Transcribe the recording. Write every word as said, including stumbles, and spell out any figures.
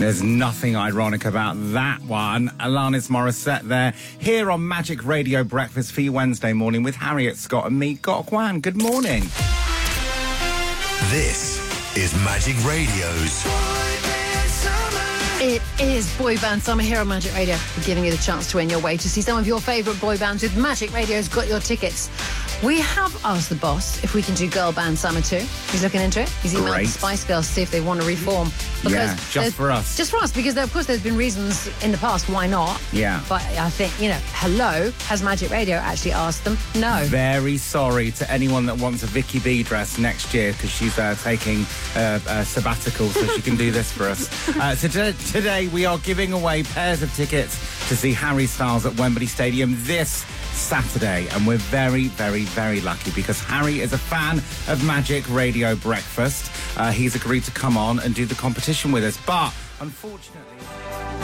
There's nothing ironic about that one. Alanis Morissette there, here on Magic Radio Breakfast for you Wednesday morning with Harriet Scott and me, Gok Wan. Good morning. This is Magic Radio's It is Boy Band Summer here on Magic Radio. We're giving you the chance to win your way to see some of your favourite boy bands with Magic Radio's got your tickets. We have asked the boss if we can do Girl Band Summer too. He's looking into it. He's emailed Great. the Spice Girls to see if they want to reform. Because Yeah, just for us. Just for us, because there, of course there's been reasons in the past why not. Yeah. But I think, you know, hello, has Magic Radio actually asked them? No. Very sorry to anyone that wants a Vicky B dress next year because she's uh, taking uh, a sabbatical so she can do this for us. Uh, so t- today we are giving away pairs of tickets to see Harry Styles at Wembley Stadium this Saturday, and we're very, very, very lucky because Harry is a fan of Magic Radio Breakfast. Uh, he's agreed to come on and do the competition with us, but unfortunately...